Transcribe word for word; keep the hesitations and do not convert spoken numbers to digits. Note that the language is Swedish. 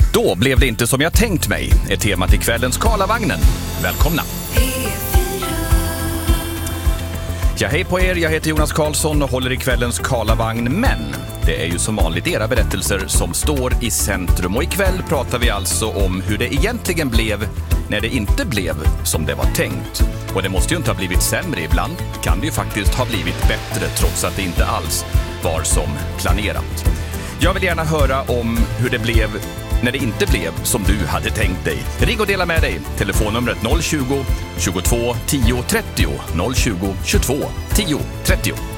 Då blev det inte som jag tänkt mig, är temat i kvällens Karlavagnen. Välkomna! Ja, hej på er, jag heter Jonas Karlsson och håller i kvällens Karlavagn, men det är ju som vanligt era berättelser som står i centrum. Och ikväll pratar vi alltså om hur det egentligen blev när det inte blev som det var tänkt. Och det måste ju inte ha blivit sämre, ibland kan det ju faktiskt ha blivit bättre trots att det inte alls var som planerat. Jag vill gärna höra om hur det blev när det inte blev som du hade tänkt dig. Ring och dela med dig. Telefonnumret noll tjugo, tjugotvå, tio, trettio. noll tjugo, tjugotvå, tio, trettio.